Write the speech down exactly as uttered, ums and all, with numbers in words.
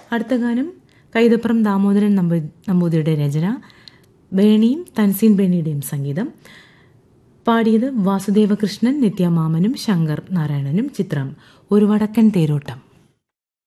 അടുത്ത ഗാനം കൈതപ്രം ദാമോദരൻ നമ്പൂ നമ്പൂതിരിയുടെ രചന, ബേണിയും തൻസീൻ ബേണിയുടെയും സംഗീതം. പാടിയത് വാസുദേവകൃഷ്ണൻ, നിത്യമാമനും ശങ്കർ നാരായണനും. ചിത്രം ഒരു വടക്കൻ തേരോട്ടം.